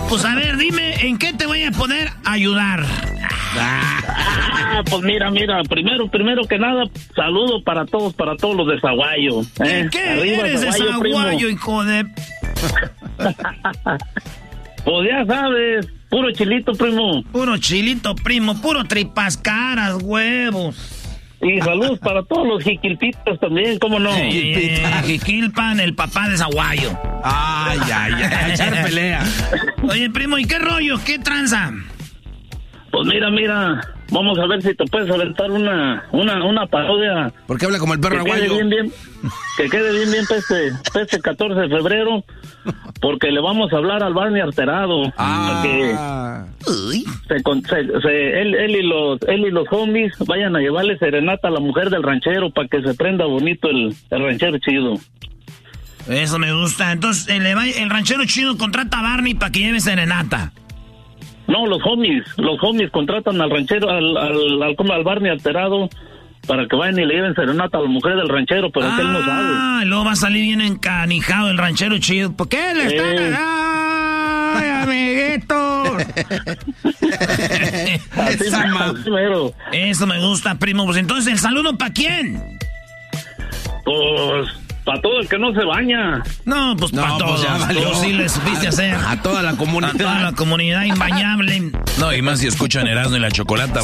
pues a ver, dime, ¿en qué te voy a poder ayudar? Pues mira, primero que nada, saludo para todos los de Zaguayo. ¿Qué Arriba, eres de Zaguayo, hijo de...? Pues ya sabes, puro chilito, primo. Puro chilito, primo, puro tripas caras, huevos. Y saludos para todos los jiquilpitas también, ¿cómo no? Jiquilpan, el papá de Zaguayo. Ay, echar pelea. Oye, primo, ¿y qué rollo? ¿Qué tranza? Pues mira, vamos a ver si te puedes aventar una parodia. ¿Por qué habla como el perro aguayo? Que quede bien para este 14 de febrero, porque le vamos a hablar al Barney Alterado. Él y los homies vayan a llevarle serenata a la mujer del ranchero para que se prenda bonito el ranchero chido. Eso me gusta. Entonces, el ranchero chido contrata a Barney para que lleve serenata. No, los homies contratan al ranchero, al Barney Alterado, para que vayan y le lleven serenata a la mujer del ranchero, pero que él no sabe. Ah, luego va a salir bien encanijado el ranchero chido. ¿Por qué le están... ¡Ay, amiguito! Eso me gusta, primo. Pues entonces, ¿el saludo para quién? Pues... para todo el que no se baña. No, pues para todos. Yo sí les supiste hacer. A toda la comunidad. A toda la comunidad imbañable. No, y más si escuchan Erasmo y la Chocolata.